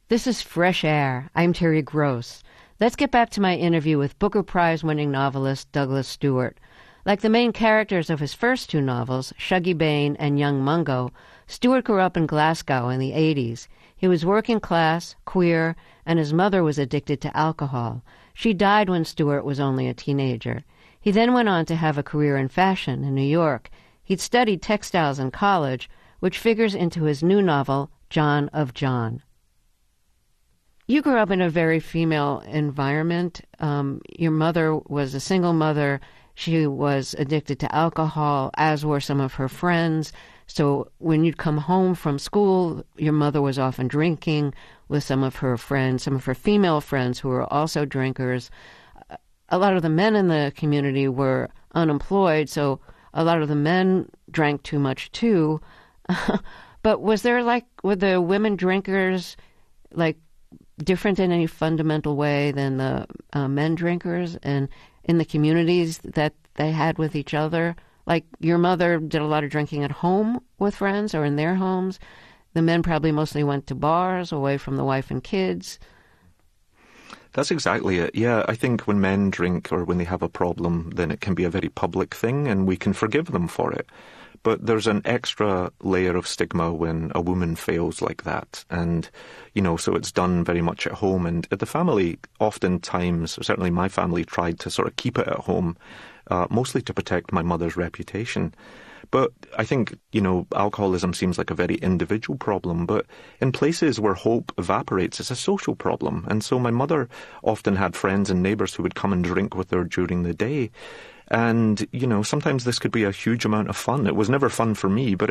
This is Fresh Air. I'm Terry Gross. Let's get back to my interview with Booker Prize-winning novelist Douglas Stuart. Like the main characters of his first two novels, Shuggie Bain and Young Mungo, Stuart grew up in Glasgow in the 80s. He was working class, queer, and his mother was addicted to alcohol. She died when Stuart was only a teenager. He then went on to have a career in fashion in New York. He'd studied textiles in college, which figures into his new novel, John of John. You grew up in a very female environment. Your mother was a single mother. She was addicted to alcohol, as were some of her friends. So when you'd come home from school, your mother was often drinking with some of her friends, some of her female friends who were also drinkers. A lot of the men in the community were unemployed, so a lot of the men drank too much too. But were the women drinkers different in any fundamental way than the men drinkers and in the communities that they had with each other? Like your mother did a lot of drinking at home with friends or in their homes. The men probably mostly went to bars away from the wife and kids. That's exactly it. Yeah, I think when men drink or when they have a problem, then it can be a very public thing and we can forgive them for it. But there's an extra layer of stigma when a woman fails like that. And, so it's done very much at home. And the family oftentimes, certainly my family, tried to sort of keep it at home, mostly to protect my mother's reputation. But I think, alcoholism seems like a very individual problem, but in places where hope evaporates, it's a social problem. And so my mother often had friends and neighbours who would come and drink with her during the day. And, sometimes this could be a huge amount of fun. It was never fun for me, but